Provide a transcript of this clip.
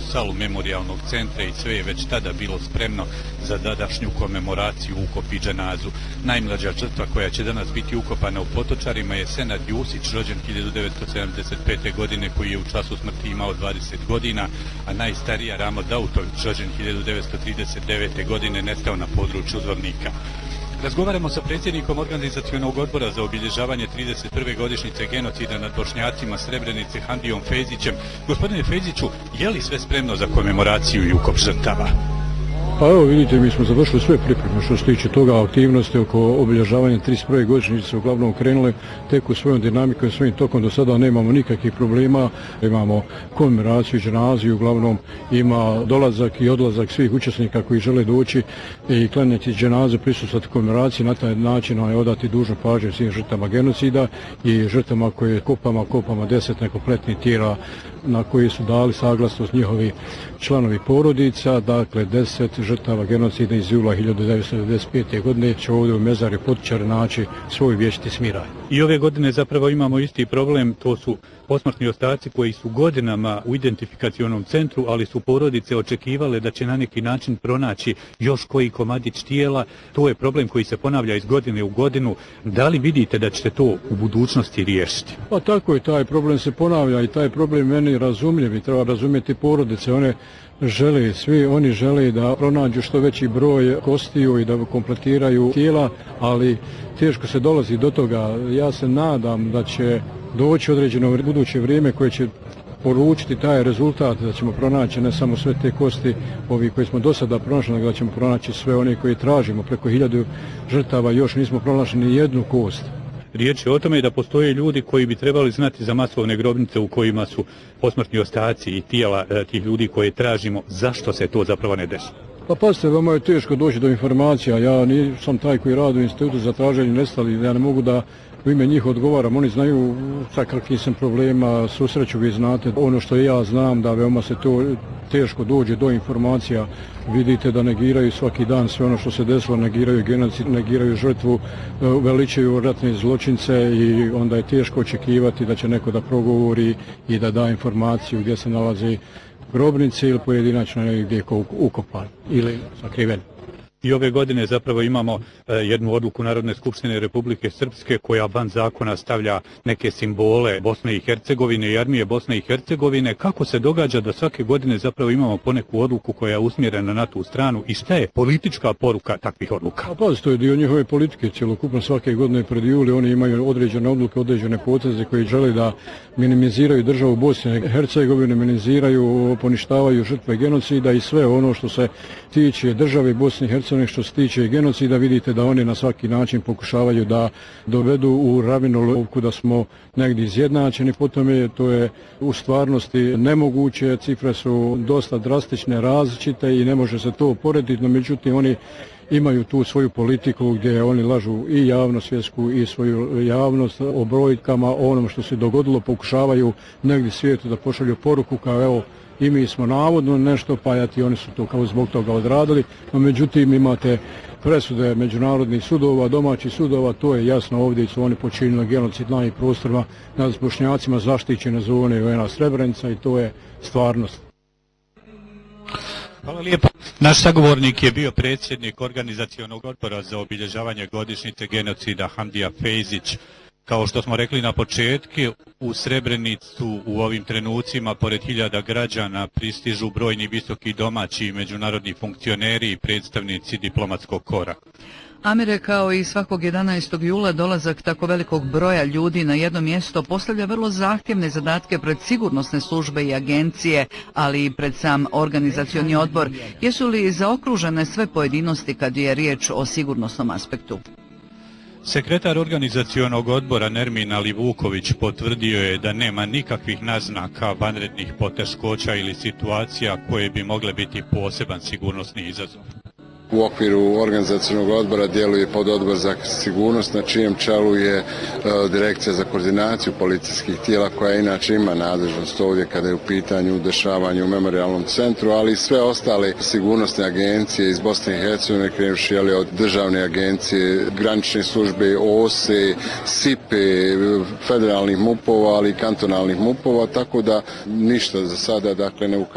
salu memorijalnog centra i sve je već tada bilo spremno za današnju komemoraciju, ukop i dženazu. Najmlađa žrtva koja će danas biti ukopana u Potočarima je Senad Jusić, rođen 1975. godine, koji je u času smrti imao 20 godina, a najstarija Ramo Dautović, rođen 1939. godine, nestao na području Zvornika. Razgovaramo sa predsjednikom Organizacionog odbora za obilježavanje 31. godišnjice genocida nad Bošnjacima Srebrenice, Hamdijom Fejzićem. Gospodine Fejziću, je li sve spremno za komemoraciju i ukop žrtava? Pa evo vidite, mi smo završili sve pripreme što se tiče toga, aktivnosti oko obilježavanja 31. godišnjice uglavnom krenule tek u svojom dinamikom i svojim tokom. Do sada nemamo nikakvih problema, imamo komemoraciju i dženazu, uglavnom ima dolazak i odlazak svih učesnika koji žele doći i klanjati dženazu, prisustvovati komemoraciji, na taj način odati dužnu pažnju svim žrtvama genocida i žrtvama koje kopama 10 nekompletnih tijela na koji su dali saglasnost njihovi članovi porodica, dakle 10 žrtava genocida iz jula 1995. godine će ovdje u mezari Potočari naći svoj vječiti smiraj. I ove godine zapravo imamo isti problem, to su posmrtni ostaci koji su godinama u identifikacionom centru, ali su porodice očekivale da će na neki način pronaći još koji komadić tijela. To je problem koji se ponavlja iz godine u godinu. Da li vidite da ćete to u budućnosti riješiti? Pa tako je, taj problem se ponavlja i taj problem meni razumljiv i treba razumjeti porodice. One žele, svi oni žele da pronađu što veći broj kostiju i da kompletiraju tijela, ali teško se dolazi do toga. Ja se nadam da će doći određeno buduće vrijeme koje će poručiti taj rezultat, da ćemo pronaći ne samo sve te kosti ovi koji smo do sada pronašli, nego da ćemo pronaći sve one koje tražimo. Preko 1000 žrtava još nismo pronašli ni jednu kost. Riječ je o tome da postoje ljudi koji bi trebali znati za masovne grobnice u kojima su posmrtni ostaci i tijela tih ljudi koje tražimo. Zašto se to zapravo ne desi? Pa pazite, vama je teško doći do informacija. Ja nisam taj koji radi u institutu za traženje nestalih. Ja ne mogu da u ime njih odgovaram. Oni znaju sa kakvim sam problema susreću. Vi znate ono što ja znam, da veoma se to teško dođe do informacija. Vidite da negiraju svaki dan sve ono što se desilo, negiraju genocid, negiraju žrtvu, veličaju ratne zločince i onda je teško očekivati da će neko da progovori i da da informaciju gdje se nalazi grobnice ili pojedinačno negdje je ukopan ili sakriven. I ove godine zapravo imamo jednu odluku Narodne skupštine Republike Srpske koja van zakona stavlja neke simbole Bosne i Hercegovine i armije Bosne i Hercegovine. Kako se događa da svake godine zapravo imamo poneku odluku koja je usmjerena na tu stranu i šta je politička poruka takvih odluka? A pa to je dio njihove politike, cjelokupno svake godine pred juli oni imaju određene odluke, određene poteze koji žele da minimiziraju državu Bosne i Hercegovine, minimiziraju, poništavaju žrtve genocida i sve ono što se tiče države Bosne i Hercegovine, što se tiče genocida. Vidite da oni na svaki način pokušavaju da dovedu u ravninovku da smo negdje izjednačeni. Potom to je u stvarnosti nemoguće, cifre su dosta drastične, različite i ne može se to porediti, no međutim oni imaju tu svoju politiku gdje oni lažu i javnost svjetsku i svoju javnost o brojkama, o onom što se dogodilo, pokušavaju negdje svijetu da pošalju poruku kao evo i mi smo navodno nešto pajati, oni su to kao zbog toga odradili, no međutim imate presude međunarodnih sudova, domaćih sudova, to je jasno, ovdje su oni počinili genocid na ovim prostorima nad Bošnjacima, zaštićene zone UN-a Srebrenica i to je stvarnost. Hvala lijepo. Naš sagovornik je bio predsjednik Organizacionog odbora za obilježavanje godišnjice genocida Hamdija Fejzić. Kao što smo rekli na početku, u Srebrenicu u ovim trenucima pored 1000 građana pristižu brojni visoki domaći i međunarodni funkcioneri i predstavnici diplomatskog kora. Amire, kao i svakog 11. jula dolazak tako velikog broja ljudi na jedno mjesto postavlja vrlo zahtjevne zadatke pred sigurnosne službe i agencije, ali i pred sam organizacioni odbor. Jesu li zaokružene sve pojedinosti kad je riječ o sigurnosnom aspektu? Sekretar organizacionog odbora Nermin Alivuković potvrdio je da nema nikakvih naznaka vanrednih poteškoća ili situacija koje bi mogle biti poseban sigurnosni izazov. U okviru organizacionog odbora djeluje pododbor za sigurnost na čijem čelu je Direkcija za koordinaciju policijskih tijela koja inače ima nadležnost ovdje kada je u pitanju dešavanje u memorijalnom centru, ali i sve ostale sigurnosne agencije iz Bosne i Hercegovine, krenuvši od državne agencije, granične službe, OSE, SIPE, federalnih MUP-ova, ali i kantonalnih MUP-ova, tako da ništa za sada ne ukazuje